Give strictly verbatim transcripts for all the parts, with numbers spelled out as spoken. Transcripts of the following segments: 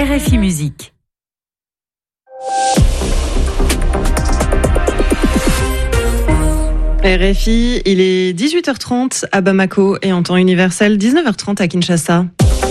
R F I Musique. R F I, il est dix-huit heures trente à Bamako et en temps universel dix-neuf heures trente à Kinshasa.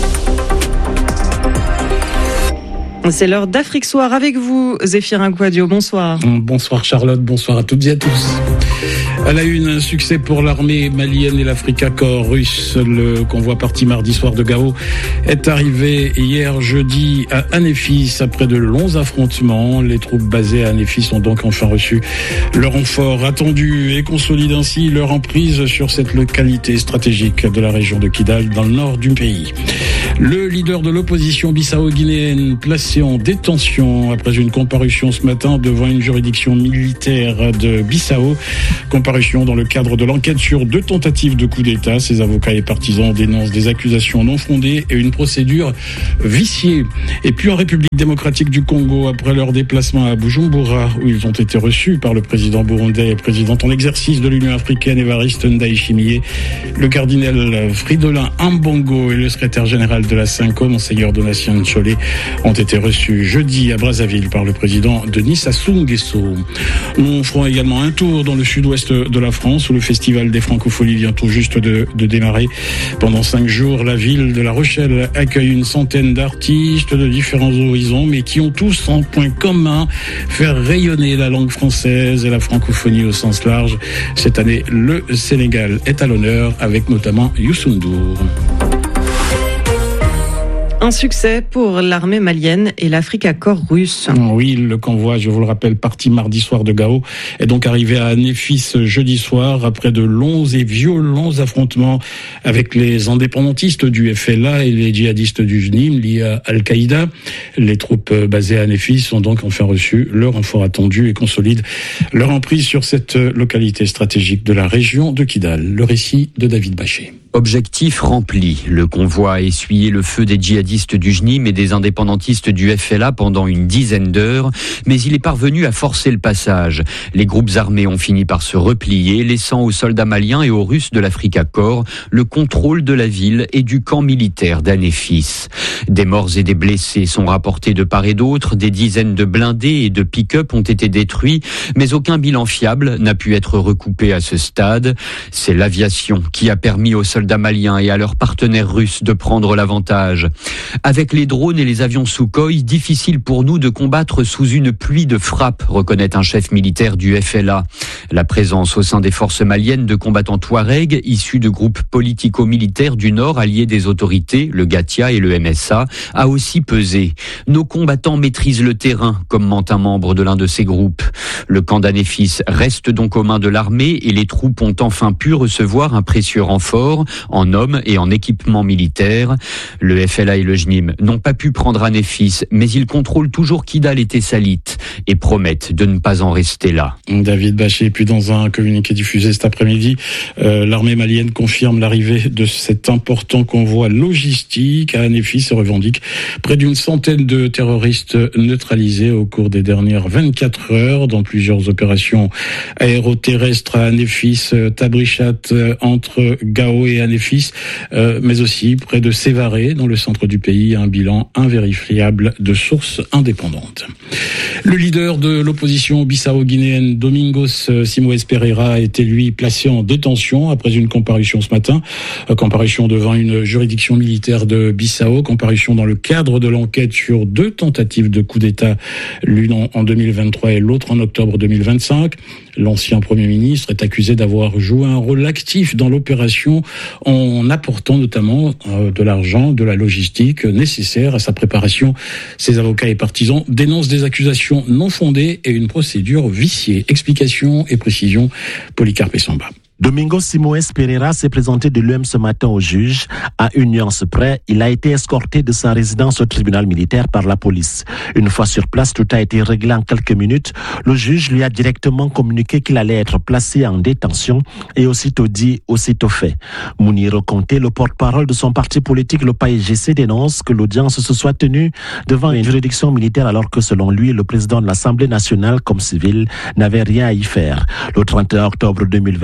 C'est l'heure d'Afrique Soir avec vous, Zéphirin Kouadio. Bonsoir. Bonsoir Charlotte, bonsoir à toutes et à tous. À la une, un succès pour l'armée malienne et l'Africa Corps russe. Le convoi parti mardi soir de Gao est arrivé hier jeudi à Anéfis après de longs affrontements. Les troupes basées à Anéfis ont donc enfin reçu le renfort attendu et consolide ainsi leur emprise sur cette localité stratégique de la région de Kidal dans le nord du pays. Le leader de l'opposition bissau-guinéenne placé en détention après une comparution ce matin devant une juridiction militaire de Bissau. Comparution dans le cadre de l'enquête sur deux tentatives de coup d'État. Ses avocats et partisans dénoncent des accusations non fondées et une procédure viciée. Et puis en République démocratique du Congo, après leur déplacement à Bujumbura, où ils ont été reçus par le président burundais et président en exercice de l'Union africaine Évariste Ndayishimiye, le cardinal Fridolin Ambongo et le secrétaire général de la Cinco, Monseigneur Donatien Nchole, ont été reçus jeudi à Brazzaville par le président Denis Sassou Nguesso. Nous ferons également un tour dans le sud-ouest de la France où le festival des Francopholies vient tout juste de, de démarrer. Pendant cinq jours, la ville de La Rochelle accueille une centaine d'artistes de différents horizons, mais qui ont tous en point commun faire rayonner la langue française et la francophonie au sens large. Cette année, le Sénégal est à l'honneur avec notamment Youssou N'Dour. Un succès pour l'armée malienne et l'Africa Corps russe. Oui, le convoi, je vous le rappelle, parti mardi soir de Gao, est donc arrivé à Anéfis jeudi soir après de longs et violents affrontements avec les indépendantistes du F L A et les djihadistes du J N I M liés à Al-Qaïda. Les troupes basées à Anéfis ont donc enfin reçu le renfort attendu et consolident leur emprise sur cette localité stratégique de la région de Kidal. Le récit de David Bachet. Objectif rempli. Le convoi a essuyé le feu des djihadistes du J N I M et des indépendantistes du F L A pendant une dizaine d'heures, mais il est parvenu à forcer le passage. Les groupes armés ont fini par se replier, laissant aux soldats maliens et aux Russes de l'Africa Corps le contrôle de la ville et du camp militaire d'Anéfis. Des morts et des blessés sont rapportés de part et d'autre, des dizaines de blindés et de pick-up ont été détruits, mais aucun bilan fiable n'a pu être recoupé à ce stade. C'est l'aviation qui a permis aux soldats maliens et à leurs partenaires russes de prendre l'avantage. Avec les drones et les avions Sukhoi, difficile pour nous de combattre sous une pluie de frappes, reconnaît un chef militaire du F L A. La présence au sein des forces maliennes de combattants touaregs, issus de groupes politico-militaires du Nord alliés des autorités, le Gatia et le M S A, a aussi pesé. Nos combattants maîtrisent le terrain, commente un membre de l'un de ces groupes. Le camp d'Anéfis reste donc aux mains de l'armée et les troupes ont enfin pu recevoir un précieux renfort en hommes et en équipement militaire. Le F L A et le J N I M n'ont pas pu prendre Anéfis, mais ils contrôlent toujours Kidal et Tessalit et promettent de ne pas en rester là. David Bachet, puis dans un communiqué diffusé cet après-midi, euh, l'armée malienne confirme l'arrivée de cet important convoi logistique à Anéfis et revendique près d'une centaine de terroristes neutralisés au cours des dernières vingt-quatre heures dans plusieurs opérations aéroterrestres à Anéfis, Tabrichat entre Gao et Anéfis, euh, mais aussi près de Sévaré, dans le centre du pays, un bilan invérifiable de sources indépendantes. Le leader de l'opposition bissau-guinéenne, Domingos Simoes Pereira, a été lui placé en détention après une comparution ce matin, euh, comparution devant une juridiction militaire de Bissau, comparution dans le cadre de l'enquête sur deux tentatives de coup d'État, l'une en deux mille vingt-trois et l'autre en octobre deux mille vingt-cinq. L'ancien Premier ministre est accusé d'avoir joué un rôle actif dans l'opération en apportant notamment euh, de l'argent, de la logistique nécessaire à sa préparation. Ses avocats et partisans dénoncent des accusations non fondées et une procédure viciée. Explication et précision, Polycarpe Samba. Domingos Simoes Pereira s'est présenté de lui-même ce matin au juge. À une nuance près, il a été escorté de sa résidence au tribunal militaire par la police. Une fois sur place, tout a été réglé en quelques minutes. Le juge lui a directement communiqué qu'il allait être placé en détention et aussitôt dit, aussitôt fait. Mouniro Conté, le porte-parole de son parti politique, le P A I G C, dénonce que l'audience se soit tenue devant une juridiction militaire alors que selon lui, le président de l'Assemblée nationale comme civil n'avait rien à y faire. Le trente et un octobre deux mille vingt-cinq,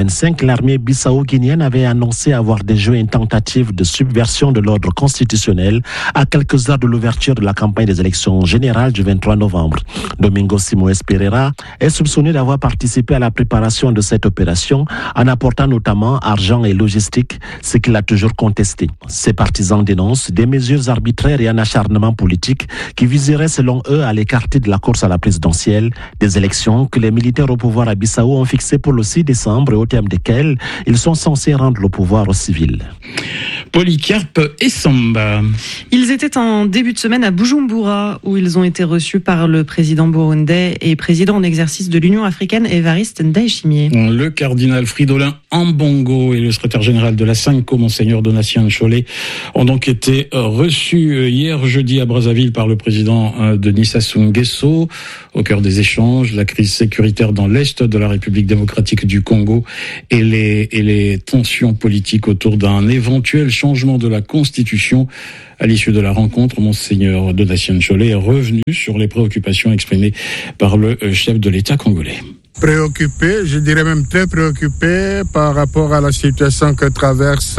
que l'armée bissau-guinéenne avait annoncé avoir déjoué une tentative de subversion de l'ordre constitutionnel à quelques heures de l'ouverture de la campagne des élections générales du vingt-trois novembre. Domingo Simoes Pereira est soupçonné d'avoir participé à la préparation de cette opération en apportant notamment argent et logistique, ce qu'il a toujours contesté. Ses partisans dénoncent des mesures arbitraires et un acharnement politique qui viseraient selon eux à l'écarter de la course à la présidentielle, des élections que les militaires au pouvoir à Bissau ont fixées pour le six décembre et au terme desquelles ils sont censés rendre le pouvoir aux civils. Polycarpe et Samba. Ils étaient en début de semaine à Bujumbura où ils ont été reçus par le président burundais et président en exercice de l'Union africaine Évariste Ndayishimiye. Le cardinal Fridolin Ambongo et le secrétaire général de la SANCO, Monseigneur Donatien Cholet, ont donc été reçus hier jeudi à Brazzaville par le président Denis Sassou Nguesso. Au cœur des échanges, la crise sécuritaire dans l'Est de la République démocratique du Congo et les, et les tensions politiques autour d'un éventuel changement de la Constitution. À l'issue de la rencontre, Monseigneur Donatien Cholet est revenu sur les préoccupations exprimées par le chef de l'État congolais. Préoccupé, je dirais même très préoccupé par rapport à la situation que traverse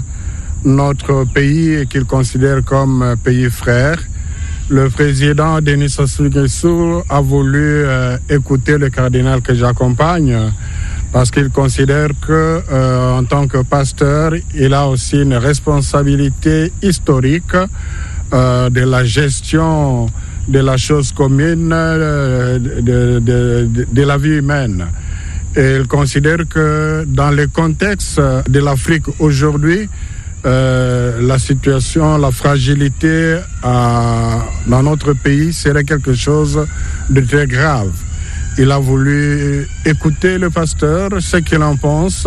notre pays et qu'il considère comme pays frère. Le président Denis Sassou Nguesso a voulu euh, écouter le cardinal que j'accompagne parce qu'il considère que, euh, en tant que pasteur, il a aussi une responsabilité historique euh, de la gestion de la chose commune, euh, de, de, de, de la vie humaine. Et il considère que dans le contexte de l'Afrique aujourd'hui, Euh, la situation, la fragilité euh, dans notre pays serait quelque chose de très grave. Il a voulu écouter le pasteur, ce qu'il en pense.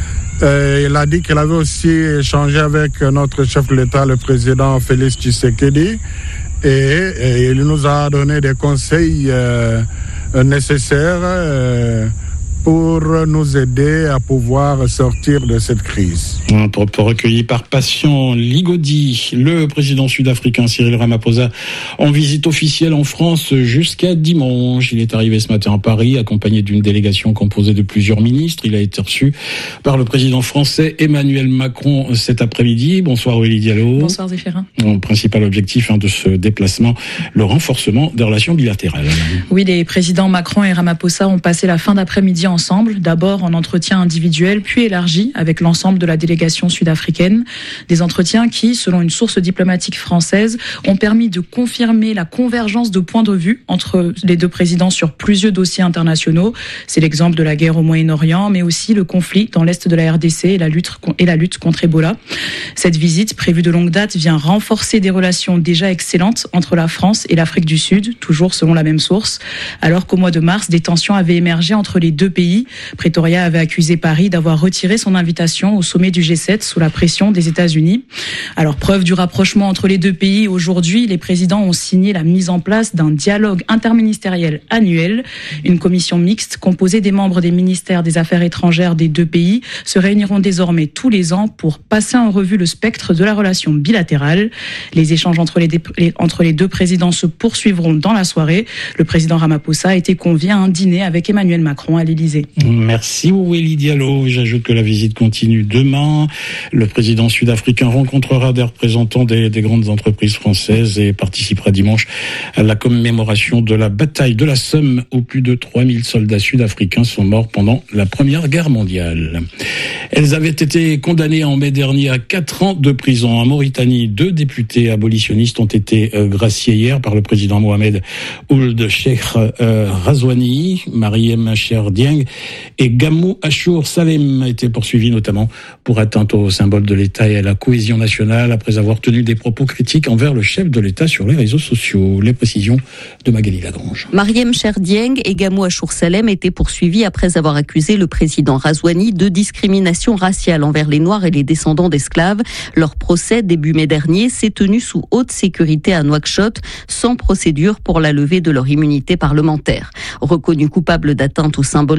Euh, il a dit qu'il avait aussi échangé avec notre chef de l'État, le président Félix Tshisekedi, et, et il nous a donné des conseils euh, nécessaires euh, pour nous aider à pouvoir sortir de cette crise. Un propos recueilli par Patient Ligodi. Le président sud-africain Cyril Ramaphosa en visite officielle en France jusqu'à dimanche. Il est arrivé ce matin à Paris accompagné d'une délégation composée de plusieurs ministres. Il a été reçu par le président français Emmanuel Macron cet après-midi. Bonsoir Aurélie Diallo. Bonsoir Zéphirin. Le principal objectif hein, de ce déplacement, le renforcement des relations bilatérales. Oui, les présidents Macron et Ramaphosa ont passé la fin d'après-midi en ensemble, d'abord en entretien individuel, puis élargi avec l'ensemble de la délégation sud-africaine. Des entretiens qui, selon une source diplomatique française, ont permis de confirmer la convergence de points de vue entre les deux présidents sur plusieurs dossiers internationaux. C'est l'exemple de la guerre au Moyen-Orient, mais aussi le conflit dans l'est de la R D C et la lutte, et la lutte contre Ebola. Cette visite, prévue de longue date, vient renforcer des relations déjà excellentes entre la France et l'Afrique du Sud, toujours selon la même source, alors qu'au mois de mars, des tensions avaient émergé entre les deux pays. Pretoria avait accusé Paris d'avoir retiré son invitation au sommet du G sept sous la pression des États-Unis. Alors, preuve du rapprochement entre les deux pays, aujourd'hui, les présidents ont signé la mise en place d'un dialogue interministériel annuel. Une commission mixte composée des membres des ministères des Affaires étrangères des deux pays se réuniront désormais tous les ans pour passer en revue le spectre de la relation bilatérale. Les échanges entre les, dé- les, entre les deux présidents se poursuivront dans la soirée. Le président Ramaphosa a été convié à un dîner avec Emmanuel Macron à l'Élysée. Merci Ouélie Diallo. J'ajoute que la visite continue demain. Le président sud-africain rencontrera des représentants des, des grandes entreprises françaises et participera dimanche à la commémoration de la bataille de la Somme où plus de trois mille soldats sud-africains sont morts pendant la Première Guerre mondiale. Elles avaient été condamnées en mai dernier à quatre ans de prison. En Mauritanie, deux députés abolitionnistes ont été euh, graciés hier par le président Mohamed Ould Cheikh euh, Razouani, Mariem Cher Dieng et Gamou Achour Salem a été poursuivi notamment pour atteinte au symbole de l'État et à la cohésion nationale après avoir tenu des propos critiques envers le chef de l'État sur les réseaux sociaux. Les précisions de Magali Lagrange. Mariem Cher Dieng et Gamou Achour Salem étaient poursuivis après avoir accusé le président Razouani de discrimination raciale envers les Noirs et les descendants d'esclaves. Leur procès, début mai dernier, s'est tenu sous haute sécurité à Nouakchott, sans procédure pour la levée de leur immunité parlementaire. Reconnus coupables d'atteinte au symbole de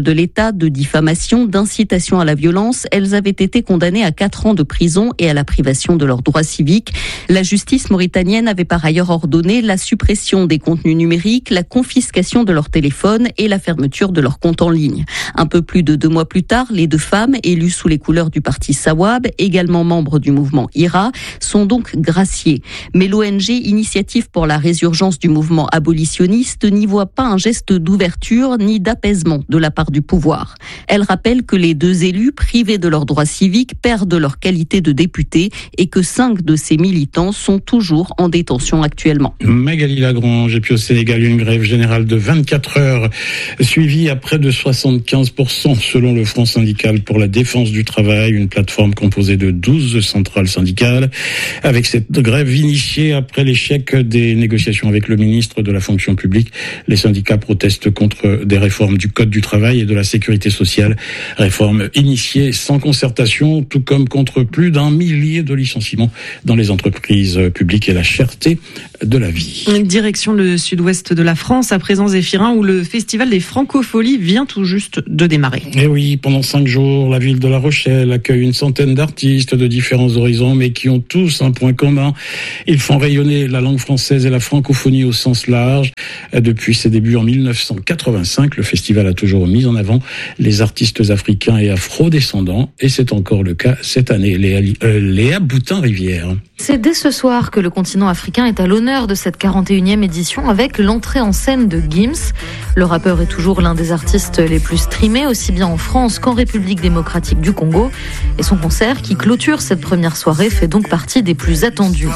de l'État, de diffamation, d'incitation à la violence. Elles avaient été condamnées à quatre ans de prison et à la privation de leurs droits civiques. La justice mauritanienne avait par ailleurs ordonné la suppression des contenus numériques, la confiscation de leur téléphone et la fermeture de leurs comptes en ligne. Un peu plus de deux mois plus tard, les deux femmes, élues sous les couleurs du parti Sawab, également membres du mouvement I R A, sont donc graciées. Mais l'O N G Initiative pour la résurgence du mouvement abolitionniste n'y voit pas un geste d'ouverture ni d'apaisement de la part du pouvoir. Elle rappelle que les deux élus, privés de leurs droits civiques, perdent leur qualité de députés et que cinq de ces militants sont toujours en détention actuellement. Magali Lagrange, et puis au Sénégal, une grève générale de vingt-quatre heures, suivie à près de soixante-quinze pour cent selon le Front syndical pour la défense du travail, une plateforme composée de douze centrales syndicales. Avec cette grève initiée après l'échec des négociations avec le ministre de la fonction publique, les syndicats protestent contre des réformes du Code du travail et de la sécurité sociale, réformes initiées sans concertation, tout comme contre plus d'un millier de licenciements dans les entreprises publiques et la cherté de la vie. Direction le sud-ouest de la France, à présent Zéphirin, où le festival des Francopholies vient tout juste de démarrer. Et oui, pendant cinq jours, la ville de La Rochelle accueille une centaine d'artistes de différents horizons, mais qui ont tous un point commun. Ils font rayonner la langue française et la francophonie au sens large. Depuis ses débuts en mille neuf cent quatre-vingt-cinq, le festival a toujours mis en avant les artistes africains et afro-descendants, et c'est encore le cas cette année. Léa, euh, Léa Boutin-Rivière. C'est dès ce soir que le continent africain est à l'honneur de cette quarante et unième édition avec l'entrée en scène de Gims. Le rappeur est toujours l'un des artistes les plus streamés, aussi bien en France qu'en République démocratique du Congo. Et son concert, qui clôture cette première soirée, fait donc partie des plus attendus.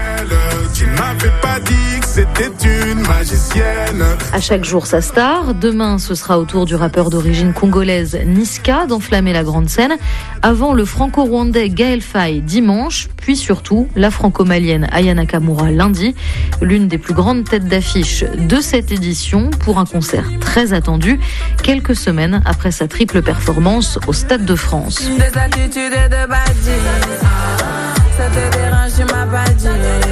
Tu m'avais pas dit que c'était une magicienne. À chaque jour sa star. Demain, ce sera au tour du rappeur d'origine congolaise Niska d'enflammer la grande scène. Avant, le franco-rwandais Gaël Faye dimanche. Puis surtout, la franco-malienne Aya Nakamura lundi. L'une des plus grandes têtes d'affiche de cette édition pour un concert très attendu, quelques semaines après sa triple performance au Stade de France. Des attitudes de badis, ça te dérange, tu m'as pas dit.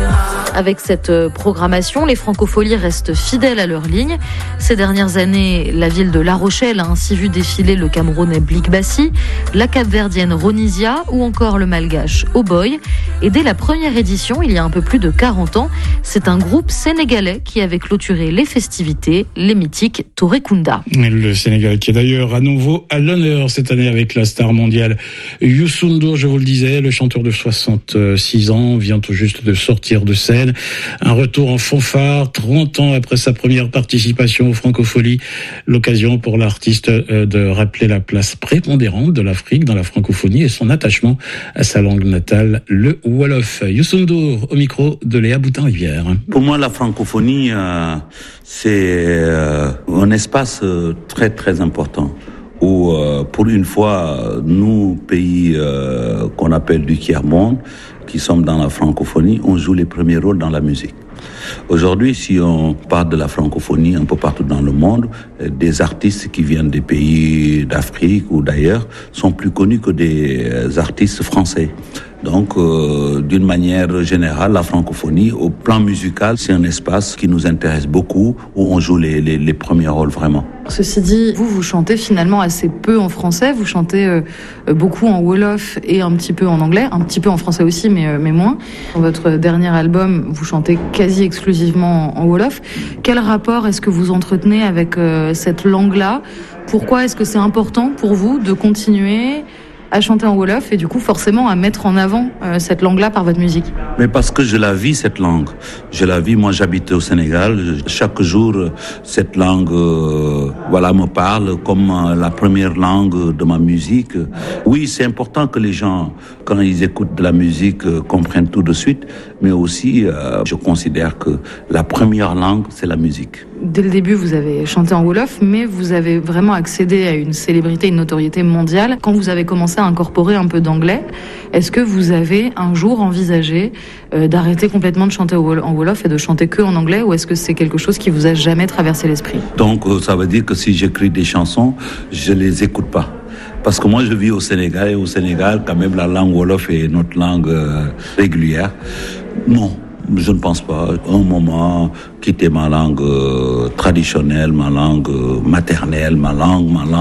Avec cette programmation, les Francopholies restent fidèles à leur ligne. Ces dernières années, la ville de La Rochelle a ainsi vu défiler le Camerounais Blik Bassi, la Cap-Verdienne Ronisia ou encore le Malgache Oboy. Et dès la première édition, il y a un peu plus de quarante ans, c'est un groupe sénégalais qui avait clôturé les festivités, les mythiques Touré Kunda. Le Sénégal qui est d'ailleurs à nouveau à l'honneur cette année avec la star mondiale Youssou N'Dour, je vous le disais, le chanteur de soixante-six ans vient tout juste de sortir de scène. Un retour en fanfare, trente ans après sa première participation aux Francopholies. L'occasion pour l'artiste de rappeler la place prépondérante de l'Afrique dans la francophonie et son attachement à sa langue natale, le Wolof. Youssou N'Dour au micro de Léa Boutin-Rivière. Pour moi, la francophonie, euh, c'est euh, un espace euh, très très important. Où, euh, pour une fois, nous, pays euh, qu'on appelle du tiers-monde, qui sommes dans la francophonie, on joue les premiers rôles dans la musique. Aujourd'hui, si on parle de la francophonie un peu partout dans le monde, des artistes qui viennent des pays d'Afrique ou d'ailleurs sont plus connus que des artistes français. Donc, euh, d'une manière générale, la francophonie, au plan musical, c'est un espace qui nous intéresse beaucoup, où on joue les, les, les premiers rôles vraiment. Ceci dit, vous, vous chantez finalement assez peu en français, vous chantez euh, beaucoup en Wolof et un petit peu en anglais, un petit peu en français aussi, mais, euh, mais moins. Dans votre dernier album, vous chantez quasi exclusivement en Wolof. Quel rapport est-ce que vous entretenez avec euh, cette langue-là ? Pourquoi est-ce que c'est important pour vous de continuer à chanter en Wolof et du coup forcément à mettre en avant euh, cette langue-là par votre musique? Mais parce que je la vis, cette langue. Je la vis, moi j'habite au Sénégal. Chaque jour, cette langue euh, voilà, me parle comme euh, la première langue de ma musique. Oui, c'est important que les gens, quand ils écoutent de la musique, euh, comprennent tout de suite. Mais aussi, euh, je considère que la première langue, c'est la musique. Dès le début, vous avez chanté en Wolof, mais vous avez vraiment accédé à une célébrité, une notoriété mondiale. Quand vous avez commencé à incorporer un peu d'anglais, est-ce que vous avez un jour envisagé euh, d'arrêter complètement de chanter en Wolof et de chanter que en anglais, ou est-ce que c'est quelque chose qui vous a jamais traversé l'esprit? Donc, euh, ça veut dire que si j'écris des chansons, je les écoute pas. Parce que moi, je vis au Sénégal, et au Sénégal, quand même, la langue Wolof est notre langue euh, régulière. Non. Je ne pense pas. Un moment, quitter ma langue euh, traditionnelle, ma langue euh, maternelle, ma langue, ma langue,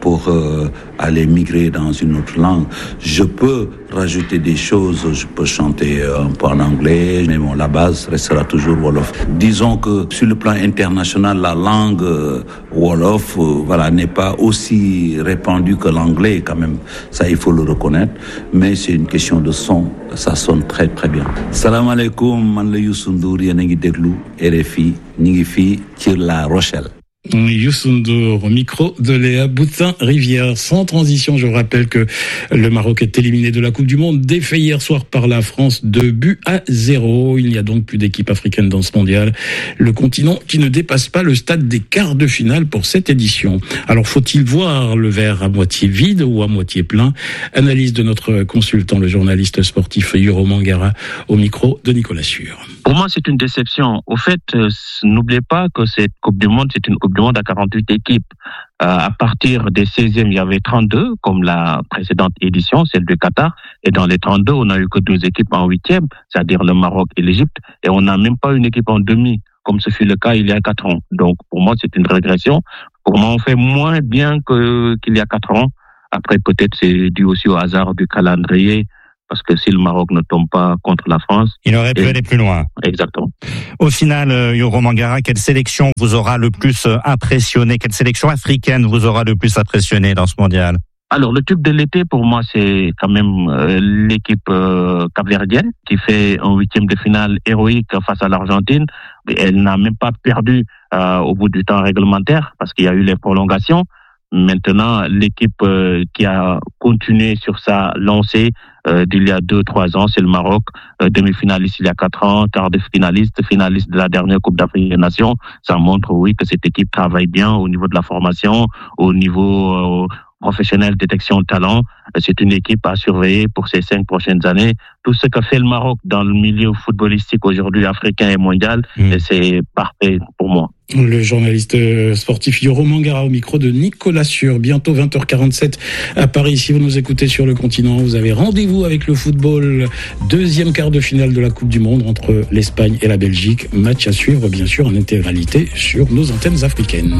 pour euh, aller migrer dans une autre langue. Je peux rajouter des choses, je peux chanter un peu en anglais, mais bon, la base restera toujours Wolof. Disons que sur le plan international, la langue euh, Wolof euh, voilà, n'est pas aussi répandue que l'anglais quand même. Ça, il faut le reconnaître. Mais c'est une question de son. Ça sonne très très bien. Salam alaikum, man la Youssou Ndour, yéen a ngi déglu R F I, ñi ngi fii ci La Rochelle. Youssou Ndour, au micro de Léa Boutin-Rivière. Sans transition, je vous rappelle que le Maroc est éliminé de la Coupe du Monde, défait hier soir par la France, deux buts à zéro. Il n'y a donc plus d'équipe africaine dans ce mondial. Le continent qui ne dépasse pas le stade des quarts de finale pour cette édition. Alors, faut-il voir le verre à moitié vide ou à moitié plein? Analyse de notre consultant, le journaliste sportif Yoro Mangara, au micro de Nicolas Sûr. Pour moi, c'est une déception. Au fait, euh, n'oubliez pas que cette Coupe du Monde, c'est une Coupe du Monde à quarante-huit équipes. Euh, à partir des seizièmes, il y avait trente-deux, comme la précédente édition, celle du Qatar. Et dans les trente-deux, on n'a eu que deux équipes en huitième, c'est-à-dire le Maroc et l'Égypte. Et on n'a même pas une équipe en demi, comme ce fut le cas il y a quatre ans. Donc, pour moi, c'est une régression. Pour moi, on fait moins bien que, qu'il y a quatre ans. Après, peut-être c'est dû aussi au hasard du calendrier. Parce que si le Maroc ne tombe pas contre la France... Il aurait pu et... aller plus loin. Exactement. Au final, Yoro Mangara, quelle sélection vous aura le plus impressionné? Quelle sélection africaine vous aura le plus impressionné dans ce mondial? Alors, le tube de l'été, pour moi, c'est quand même euh, l'équipe euh, capverdienne qui fait un huitième de finale héroïque face à l'Argentine. Elle n'a même pas perdu euh, au bout du temps réglementaire parce qu'il y a eu les prolongations. Maintenant, l'équipe euh, qui a continué sur sa lancée euh, d'il y a deux, trois ans, c'est le Maroc, euh, demi-finaliste il y a quatre ans, quart de finaliste, finaliste de la dernière Coupe d'Afrique des Nations. Ça montre, oui, que cette équipe travaille bien au niveau de la formation, au niveau euh, professionnel, détection de talent. C'est une équipe à surveiller pour ces cinq prochaines années. Tout ce que fait le Maroc dans le milieu footballistique aujourd'hui africain et mondial, mmh. c'est parfait pour moi. Le journaliste sportif Yoro Mangara au micro de Nicolas Sûr. Bientôt vingt heures quarante-sept à Paris. Si vous nous écoutez sur le continent, vous avez rendez-vous avec le football. Deuxième quart de finale de la Coupe du Monde entre l'Espagne et la Belgique. Match à suivre, bien sûr, en intégralité sur nos antennes africaines.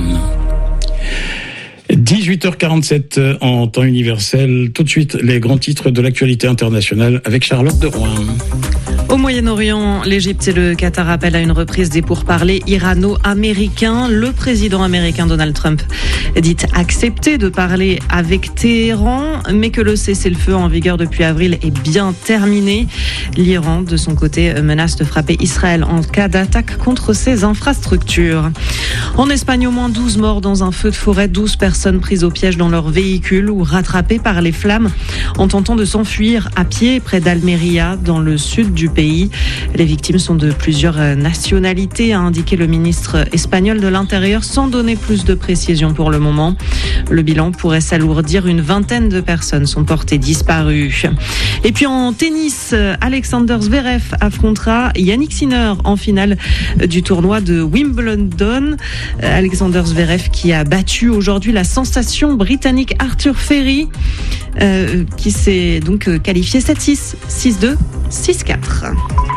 dix-huit heures quarante-sept en temps universel. Tout de suite, les grands titres de l'actualité internationale avec Charlotte de Rouen. Au Moyen-Orient, l'Égypte et le Qatar appellent à une reprise des pourparlers irano-américains. Le président américain Donald Trump dit accepter de parler avec Téhéran, mais que le cessez-le-feu en vigueur depuis avril est bien terminé. L'Iran, de son côté, menace de frapper Israël en cas d'attaque contre ses infrastructures. En Espagne, au moins douze morts dans un feu de forêt, douze personnes prises au piège dans leur véhicule ou rattrapées par les flammes en tentant de s'enfuir à pied près d'Almeria, dans le sud du pays. Les victimes sont de plusieurs nationalités, a indiqué le ministre espagnol de l'Intérieur, sans donner plus de précisions pour le moment. Le bilan pourrait s'alourdir. Une vingtaine de personnes sont portées disparues. Et puis en tennis, Alexander Zverev affrontera Yannick Sinner en finale du tournoi de Wimbledon. Alexander Zverev qui a battu aujourd'hui la sensation britannique Arthur Ferry, euh, qui s'est donc qualifié sept six, six deux, six quatre.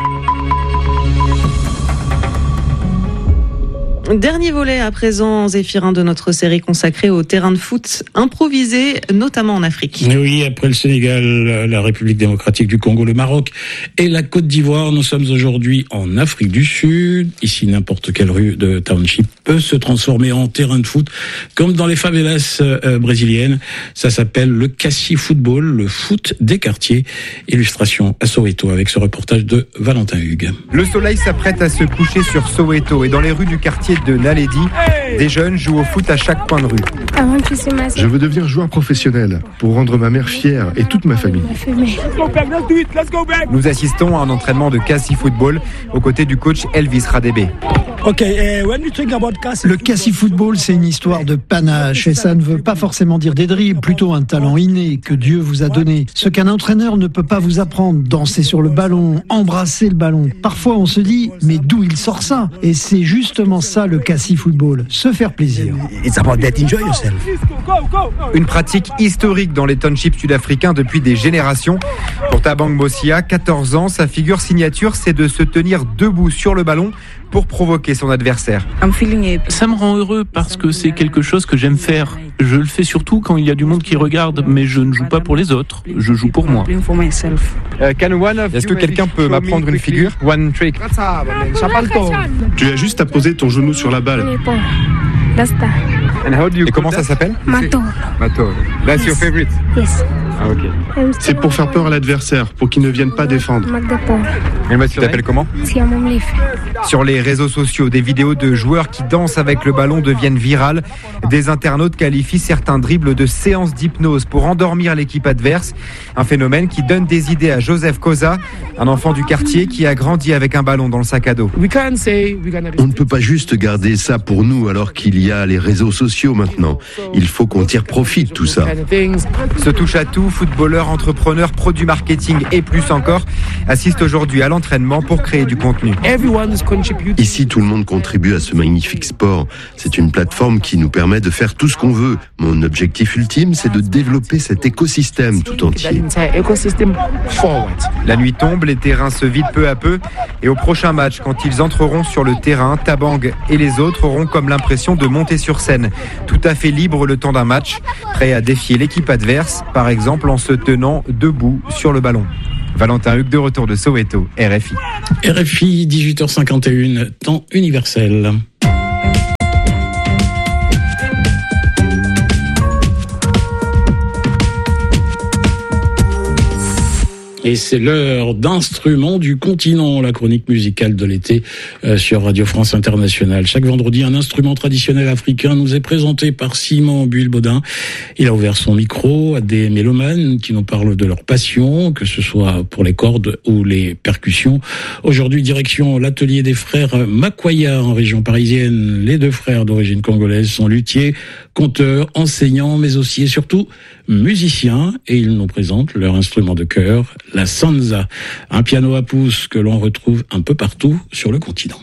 Dernier volet à présent, Zéphirin, de notre série consacrée au terrain de foot improvisé, notamment en Afrique. Oui, après le Sénégal, la République démocratique du Congo, le Maroc et la Côte d'Ivoire, nous sommes aujourd'hui en Afrique du Sud. Ici, n'importe quelle rue de township peut se transformer en terrain de foot, comme dans les favelas euh, brésiliennes. Ça s'appelle le Cassi Football, le foot des quartiers. Illustration à Soweto avec ce reportage de Valentin Hugues. Le soleil s'apprête à se coucher sur Soweto et dans les rues du quartier de Naledi, des jeunes jouent au foot à chaque coin de rue. Je veux devenir joueur professionnel pour rendre ma mère fière et toute ma famille. Nous assistons à un entraînement de Cassi Football aux côtés du coach Elvis Radebe. Le Cassi Football, c'est une histoire de panache et ça ne veut pas forcément dire des dribbles, plutôt un talent inné que Dieu vous a donné. Ce qu'un entraîneur ne peut pas vous apprendre, danser sur le ballon, embrasser le ballon. Parfois on se dit, mais d'où il sort ça? Et c'est justement ça le Cassi Football, se faire plaisir. Une pratique historique dans les townships sud-africains depuis des générations. Pour Tabang Bossia, quatorze ans, sa figure signature, c'est de se tenir debout sur le ballon pour provoquer son adversaire. Ça me rend heureux parce que c'est quelque chose que j'aime faire. Je le fais surtout quand il y a du monde qui regarde, mais je ne joue pas pour les autres, je joue pour moi. Est-ce que quelqu'un peut m'apprendre une figure? One trick. Tu as juste à poser ton genou sur la balle. Et comment ça s'appelle? Matol. Matol. That's your favorite? Yes. Ah, ok. C'est pour faire peur à l'adversaire, pour qu'il ne vienne pas défendre. Et le match s'appelle comment? Sur les réseaux sociaux, des vidéos de joueurs qui dansent avec le ballon deviennent virales. Des internautes qualifient certains dribbles de séances d'hypnose pour endormir l'équipe adverse. Un phénomène qui donne des idées à Joseph Koza, un enfant du quartier qui a grandi avec un ballon dans le sac à dos. On ne peut pas juste garder ça pour nous alors qu'il y a les réseaux sociaux maintenant. Il faut qu'on tire profit de tout ça. Ce touche à tout, footballeurs, entrepreneurs, pro du marketing et plus encore, assistent aujourd'hui à l'entraînement pour créer du contenu. Ici, tout le monde contribue à ce magnifique sport. C'est une plateforme qui nous permet de faire tout ce qu'on veut. Mon objectif ultime, c'est de développer cet écosystème tout entier. La nuit tombe, les terrains se vident peu à peu et au prochain match, quand ils entreront sur le terrain, Tabang et les autres auront comme l'impression de monter sur scène, tout à fait libre le temps d'un match, prêt à défier l'équipe adverse, par exemple en se tenant debout sur le ballon. Valentin Huc de retour de Soweto, R F I. R F I, dix-huit heures cinquante et un, temps universel. Et c'est l'heure d'instruments du continent, la chronique musicale de l'été euh, sur Radio France Internationale. Chaque vendredi, un instrument traditionnel africain nous est présenté par Simon Buil-Baudin. Il a ouvert son micro à des mélomanes qui nous parlent de leur passion, que ce soit pour les cordes ou les percussions. Aujourd'hui, direction l'atelier des frères Makwaya en région parisienne. Les deux frères d'origine congolaise sont luthiers, conteurs, enseignants, mais aussi et surtout musiciens. Et ils nous présentent leur instrument de chœur, la sanza, un piano à pouce que l'on retrouve un peu partout sur le continent.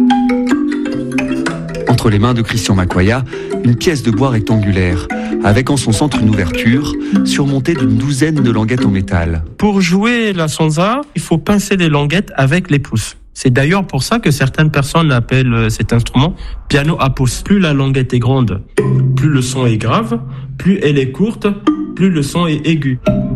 Entre les mains de Christian Makwaya, une pièce de bois rectangulaire, avec en son centre une ouverture, surmontée d'une douzaine de languettes en métal. Pour jouer la sanza, il faut pincer les languettes avec les pouces. C'est d'ailleurs pour ça que certaines personnes appellent cet instrument piano à pouce. Plus la languette est grande, plus le son est grave, plus elle est courte, plus le son est aigu.